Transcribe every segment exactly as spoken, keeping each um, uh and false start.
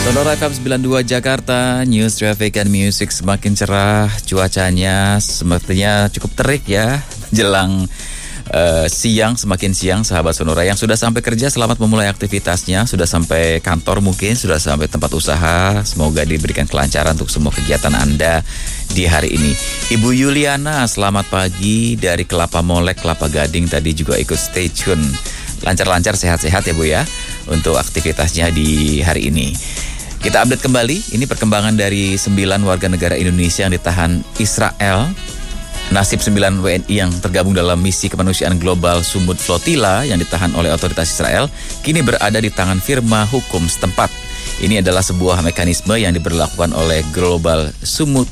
Sonora F M sembilan puluh dua Jakarta, News, Traffic, and Music semakin cerah. Cuacanya sepertinya cukup terik ya. Jelang uh, siang, semakin siang sahabat Sonora. Yang sudah sampai kerja, selamat memulai aktivitasnya. Sudah sampai kantor mungkin, sudah sampai tempat usaha. Semoga diberikan kelancaran untuk semua kegiatan Anda di hari ini. Ibu Yuliana, selamat pagi dari Kelapa Molek, Kelapa Gading. Tadi juga ikut stay tune. Lancar-lancar, sehat-sehat ya Bu ya, untuk aktivitasnya di hari ini. Kita update kembali, ini perkembangan dari sembilan warga negara Indonesia yang ditahan Israel. Nasib sembilan W N I yang tergabung dalam misi kemanusiaan global Sumud Flotilla yang ditahan oleh otoritas Israel kini berada di tangan firma hukum setempat. Ini adalah sebuah mekanisme yang diberlakukan oleh Global Sumud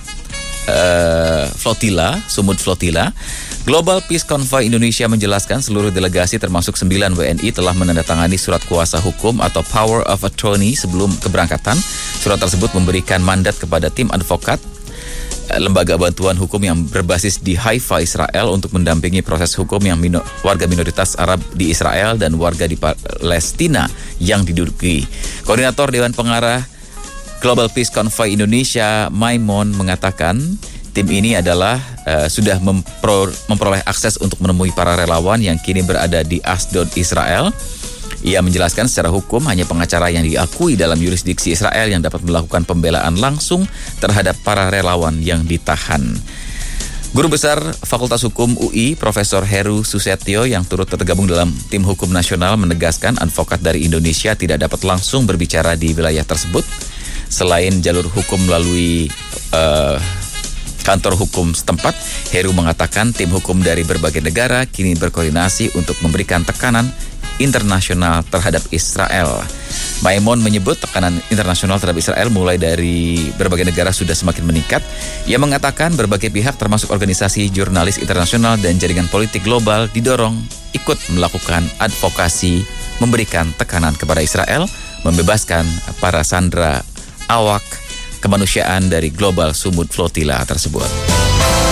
uh, Flotilla, Sumud Flotilla. Global Peace Convoy Indonesia menjelaskan seluruh delegasi termasuk sembilan W N I telah menandatangani surat kuasa hukum atau Power of Attorney sebelum keberangkatan. Surat tersebut memberikan mandat kepada tim advokat lembaga bantuan hukum yang berbasis di Haifa, Israel untuk mendampingi proses hukum yang minor, warga minoritas Arab di Israel dan warga di Palestina yang diduduki. Koordinator Dewan Pengarah Global Peace Convoy Indonesia, Maimon, mengatakan tim ini adalah uh, sudah mempro, memperoleh akses untuk menemui para relawan yang kini berada di Asdod, Israel. Ia menjelaskan secara hukum hanya pengacara yang diakui dalam yurisdiksi Israel yang dapat melakukan pembelaan langsung terhadap para relawan yang ditahan. Guru Besar Fakultas Hukum U I, Profesor Heru Susetio yang turut tergabung dalam tim hukum nasional menegaskan advokat dari Indonesia tidak dapat langsung berbicara di wilayah tersebut. Selain jalur hukum melalui uh, kantor hukum setempat, Heru mengatakan tim hukum dari berbagai negara kini berkoordinasi untuk memberikan tekanan internasional terhadap Israel. Maimon menyebut tekanan internasional terhadap Israel mulai dari berbagai negara sudah semakin meningkat. Ia mengatakan berbagai pihak termasuk organisasi jurnalis internasional dan jaringan politik global didorong ikut melakukan advokasi memberikan tekanan kepada Israel, membebaskan para sandera awak kemanusiaan dari Global Sumud Flotilla tersebut.